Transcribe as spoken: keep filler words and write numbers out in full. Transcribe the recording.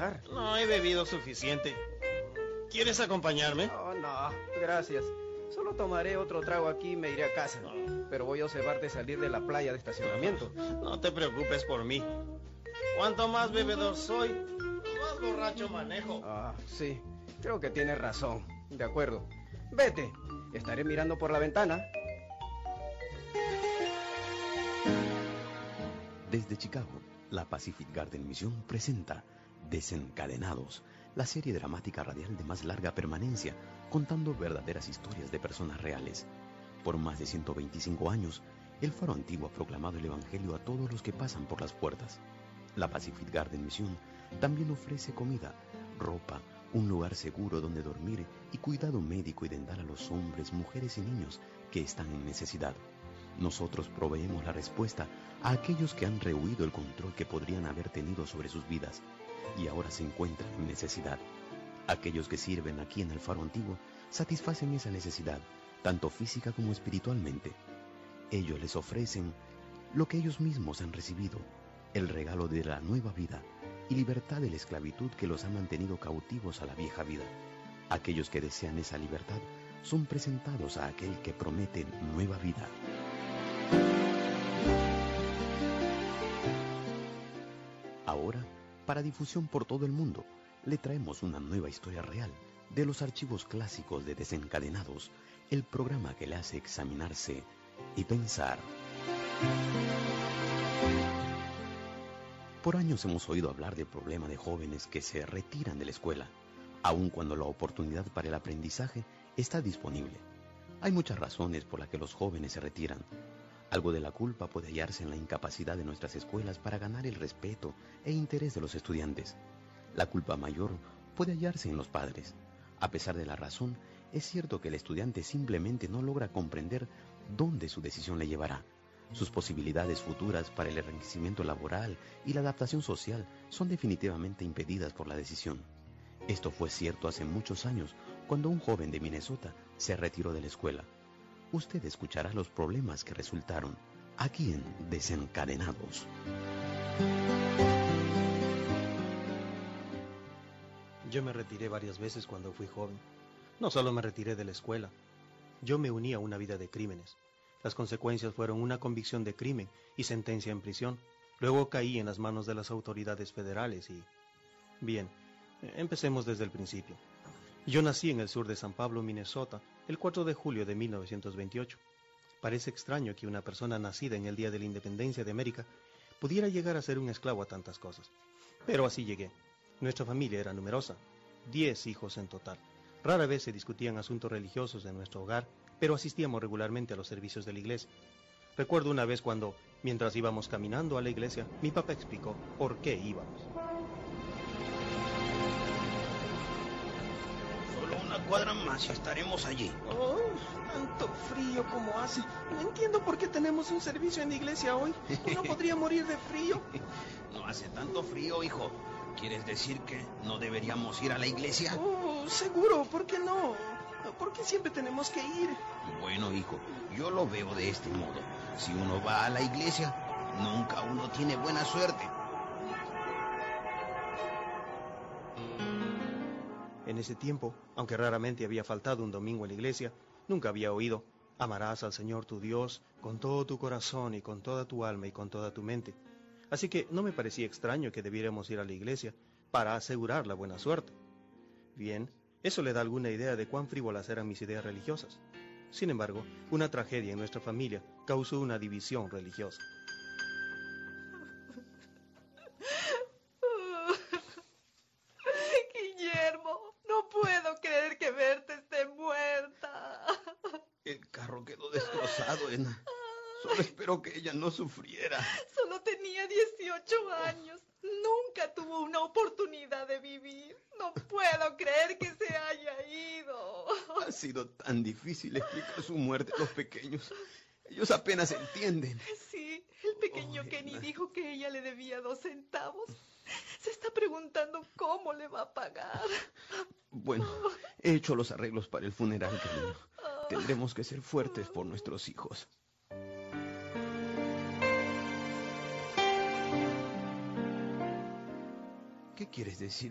trabajar. No he bebido suficiente. ¿Quieres acompañarme? No, no, gracias. Solo tomaré otro trago aquí y me iré a casa. No. Pero voy a observarte salir de la playa de estacionamiento. No te preocupes por mí. Cuanto más bebedor soy, más borracho manejo. Ah, sí, creo que tienes razón. De acuerdo. Vete, estaré mirando por la ventana. Desde Chicago, la Pacific Garden Mission presenta Desencadenados, la serie dramática radial de más larga permanencia, contando verdaderas historias de personas reales. Por más de ciento veinticinco años, el Faro Antiguo ha proclamado el Evangelio a todos los que pasan por las puertas. La Pacific Garden Mission también ofrece comida, ropa, un lugar seguro donde dormir y cuidado médico y dental a los hombres, mujeres y niños que están en necesidad. Nosotros proveemos la respuesta a aquellos que han rehuido el control que podrían haber tenido sobre sus vidas y ahora se encuentran en necesidad. Aquellos que sirven aquí en el Faro Antiguo satisfacen esa necesidad, tanto física como espiritualmente. Ellos les ofrecen lo que ellos mismos han recibido, el regalo de la nueva vida y libertad de la esclavitud que los ha mantenido cautivos a la vieja vida. Aquellos que desean esa libertad son presentados a aquel que promete nueva vida. Ahora, para difusión por todo el mundo, le traemos una nueva historia real de los archivos clásicos de Desencadenados, el programa que le hace examinarse y pensar. Por años hemos oído hablar del problema de jóvenes que se retiran de la escuela, aun cuando la oportunidad para el aprendizaje está disponible. Hay muchas razones por las que los jóvenes se retiran. Algo de la culpa puede hallarse en la incapacidad de nuestras escuelas para ganar el respeto e interés de los estudiantes. La culpa mayor puede hallarse en los padres. A pesar de la razón, es cierto que el estudiante simplemente no logra comprender dónde su decisión le llevará. Sus posibilidades futuras para el enriquecimiento laboral y la adaptación social son definitivamente impedidas por la decisión. Esto fue cierto hace muchos años, cuando un joven de Minnesota se retiró de la escuela. Usted escuchará los problemas que resultaron aquí en Desencadenados. Yo me retiré varias veces cuando fui joven. No solo me retiré de la escuela, yo me uní a una vida de crímenes. Las consecuencias fueron una convicción de crimen y sentencia en prisión. Luego caí en las manos de las autoridades federales y... Bien, empecemos desde el principio. Yo nací en el sur de San Pablo, Minnesota, el cuatro de julio de mil novecientos veintiocho. Parece extraño que una persona nacida en el día de la independencia de América pudiera llegar a ser un esclavo a tantas cosas. Pero así llegué. Nuestra familia era numerosa, diez hijos en total. Rara vez se discutían asuntos religiosos en nuestro hogar, pero asistíamos regularmente a los servicios de la iglesia. Recuerdo una vez cuando, mientras íbamos caminando a la iglesia, mi papá explicó por qué íbamos. Solo una cuadra más y estaremos allí. Oh, tanto frío como hace. No entiendo por qué tenemos un servicio en la iglesia hoy. ¿Uno podría morir de frío? No hace tanto frío, hijo. ¿Quieres decir que no deberíamos ir a la iglesia? Oh, seguro, ¿por qué no? ¿Por qué siempre tenemos que ir? Bueno, hijo, yo lo veo de este modo. Si uno va a la iglesia, nunca uno tiene buena suerte. En ese tiempo, aunque raramente había faltado un domingo en la iglesia, nunca había oído: amarás al Señor tu Dios con todo tu corazón y con toda tu alma y con toda tu mente. Así que no me parecía extraño que debiéramos ir a la iglesia para asegurar la buena suerte. Bien, eso le da alguna idea de cuán frívolas eran mis ideas religiosas. Sin embargo, una tragedia en nuestra familia causó una división religiosa. Guillermo, no puedo creer que Berta esté muerta. El carro quedó destrozado, Edna. Solo espero que ella no sufriera. Solo tenía dieciocho años. Nunca tuvo una oportunidad de vivir. No puedo creer que se haya ido. Ha sido tan difícil explicar su muerte a los pequeños. Ellos apenas entienden. Sí, el pequeño Oh, Kenny Edna. dijo que ella le debía dos centavos. Se está preguntando cómo le va a pagar. Bueno, he hecho los arreglos para el funeral, cariño. Tendremos que ser fuertes por nuestros hijos. ¿Qué quieres decir